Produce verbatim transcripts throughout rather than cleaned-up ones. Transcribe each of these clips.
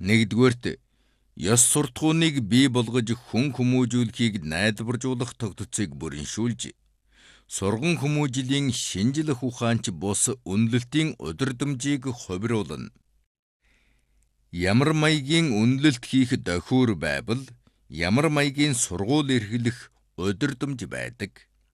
Нэгдүгээрт, ёс суртахууныг бий болгож хүн хүмүүжүүлэхийг найдваржуулах тогтцыг бүрэншүүлж, сурган хүмүүжлийн шинжлэх ухаанч бус үнэлэлтийн удирдамжийг хувируулна. Ямар маягийн үнэлэлт хийх дохиур байвал ямар маягийн сургууль эрхлэх удирдамж байдаг.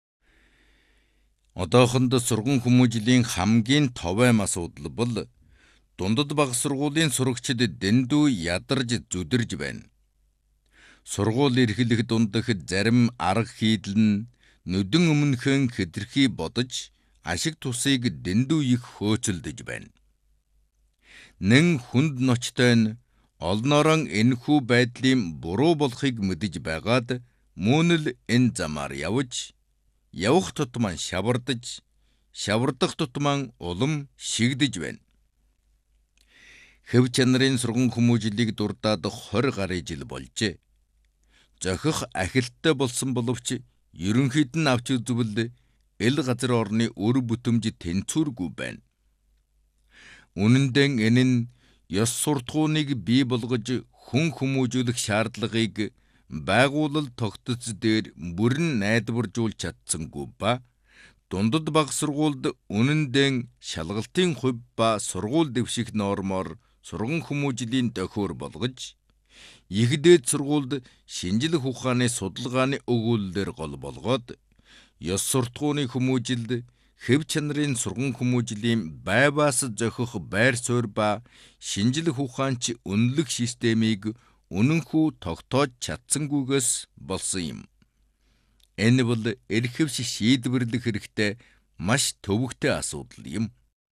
Одоохонд сурган хүмүүжлийн хамгийн товайм асуудал бол дундад бага сургуулийн сурагчид дэндүү ядарж зүдэрж байна. Сургууль эрхлэх дундах зарим арга хийдэл нь нүдэн өмнөхөн хэтэрхий бодож, ашиг тусыг дэндүү их хөөцөлдөж байна. Нэн хүнд ночтой нь олноорон энэхүү байдлын буруу болохыг мэдэж байгаад мөн л энэ замаар явж, явах тутмаа шавардаж, шавардах тутмаа улам шигдэж байна. Хэв чанарын сурган хүмүүжлийг дурдаад хорь гаруй жил болжээ. Зохих ахилттай болсон боловч ерөнхийд нь авч үзвэл эл газар орны үр бүтэмж тэнцвэргүй байна. Үнэндээ энэ нь ёс суртахууныг бий болгож хүн хүмүүжүүлэх шаардлагыг байгуулал тогтоц дээр бүрэн найдваржуулж чадсангүй ба дундад бага сургуульд үнэндээ шалгалтын хувь ба сургууль дэвших нормоор сурган хүмүүжлийн дохиур болгож, их дээд сургуульд шинжлэх ухааны судалгааны өгүүлэлээр гол болгоод, ёс суртахууны хүмүүжилд хэв чанарын сурган хүмүүжлийн байваас зохих байр суурь ба шинжлэх ухаанч үнэлэх системийг үнэнхүү тогтоож чадсангүйгээс болсон юм. Энэ бол эрхэвч шийдвэрлэх хэрэгтэй маш төвөгтэй асуудал юм.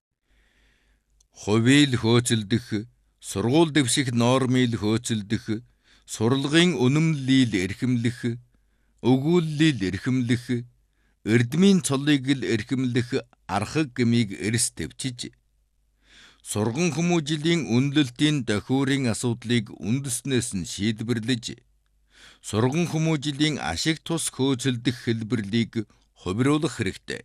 Хувийг хөөцөлдөх, сургууль дэвших нормыг хөөцөлдөх, сурлагын үнэмлэлийг эрхэмлэх, өгүүллийг эрхэмлэх, эрдмийн цолыг л эрхэмлэх архаг гмийг эрс төвчиж, сурган хүмүүжлийн үнэлэлтийн дохиурын асуудлыг үндэснээс нь шийдвэрлэж, сурган хүмүүжлийн ашиг тус хөөцөлдөх хэлбэрлийг хувируулах хэрэгтэй.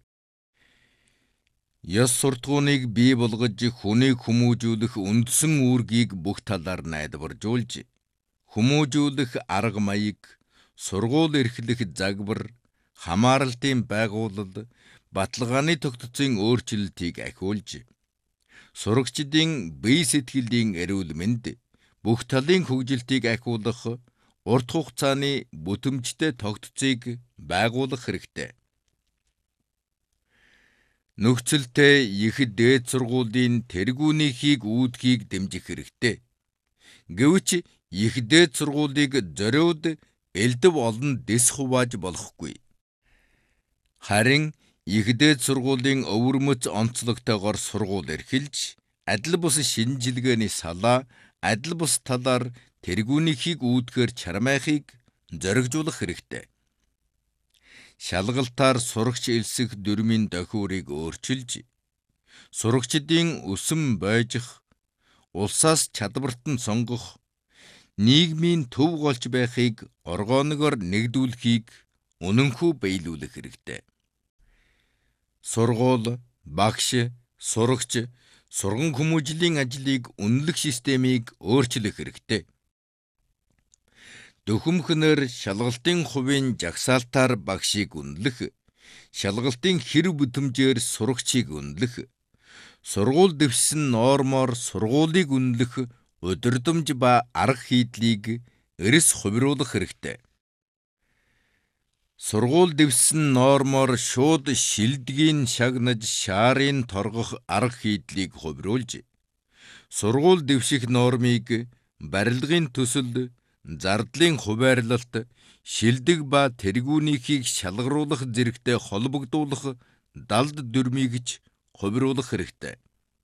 Ёс суртахууныг бий болгож хүнийг хүмүүжүүлэх үндсэн үүргийг бүх талаар найдваржуулж, хүмүүжүүлэх арга маяг, сургууль эрхлэх загвар, хамааралтын байгууллал, баталгааны тогтцын өөрчлөлтийг ахиулж, сурагчдын бие сэтгэлийн эрүүл мэнд, бүх талын хөгжилтийг ахиулах урт хугацааны бүтэмжтэй тогтцыг байгуулах хэрэгтэй. Нөхцөлтэй их дээд сургуулийн тэргүүнийхийг үүдхийг дэмжих хэрэгтэй. Гэвч их дээд сургуулийг зориуд элдв олон дэс хувааж болохгүй. Харин их дээд сургуулийн өвөрмөц онцлогтойгоор сургууль эрхэлж, адил бус шинжилгээний салаа, адил бус талаар тэргүүнийхийг үүдгээр чармайхыг зоригжуулах хэрэгтэй. Шалгалтаар сурагч элсэх дүрмийн дохиурыг өөрчилж, сурагчдын өсөн бойжих, улсаас чадварт нь сонгох, нийгмийн төв голч байхыг оргооногоор нэгдүүлэхийг үнэнхүү биелүүлэх хэрэгтэй. Сургууль, багш, сурагч, сурган хүмүүжлийн ажлыг үнэлэх системийг өөрчлөх хэрэгтэй. Дөхөмхнөр шалгалтын хувийн жагсаалтаар багшийг үнэлэх, шалгалтын хэрэг бүтэмжээр сурагчийг үнэлэх, сургууль дэвшсэн нормоор сургуулийг үнэлэх удирдамж ба арга хийдлийг эрс хувируулах хэрэгтэй. Сургууль дэвшсэн нормоор шууд шилдгийн шагнаж шаарыг торгох арга хийдлийг хувируулж, сургууль дэвших нормыг барилгын төсөл, зардлын хуваарлалт, шилдэг ба тэргүүнийхийг шалгаруулах зэрэгтэй холбогдуулах далд дүрмийг ч хувируулах хэрэгтэй.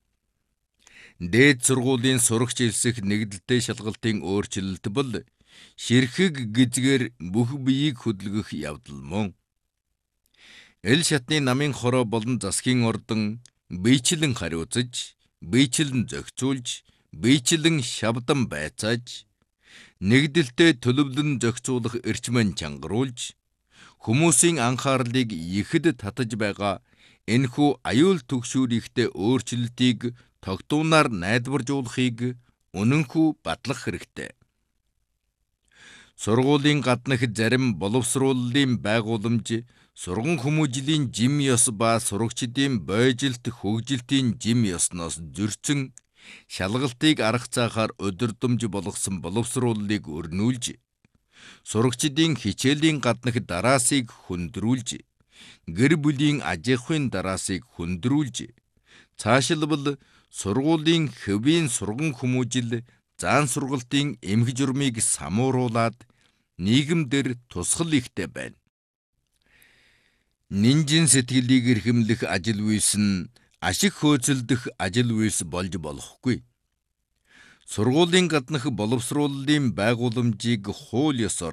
Дээд сургуулийн сурагч элсэх нэгдэлтэй шалгалтын өөрчлөлт бол ширхэг гизгээр бүх биеийг хөдөлгөх явдал мөн. Эл шатны намын хороо болон засгийн ордон биечлэн хариуцаж, биечлэн зохицуулж, биечлэн шавдан байцааж, нэгдэлтэй төлөвлөн зохицуулах эрчмэн чангаруулж, хүмүүсийн анхаарлыг ихэд татаж байгаа энэхүү аюул түгшүүрийхтэй өөрчлөлтийг тогтуунаар найдваржуулахыг үнэнхүү батлах хэрэгтэй. Сургуулийн гаднах зарим боловсруулалтын байгууламж, сурган хүмүүжлийн жим ёс ба сурагчдын бойжилт хөгжилтийн жим ёсноос зөрчсөн шалгалтыг арга цаахаар удирдамж болгосон боловсруулалтыг өрнүүлж, сурагчдын хичээлийн гаднах дараасыг хөндрүүлж, гэр бүлийн аж ахуйн дараасыг хөндрүүлж, цаашилбал сургуулийн хэвийн сурган хүмүүжил, заан сургалтын эмх журмыг самууруулад нийгэмдэр тусгал ихтэй байна. Нинжин сэтгэлийг эрхэмлэх ажил үйлс нь ашиг хөөцөлдөх ажил үйлс болж болохгүй. Сургуулийн гаднах боловсруулалтын байгууламжийг хууль ёсоор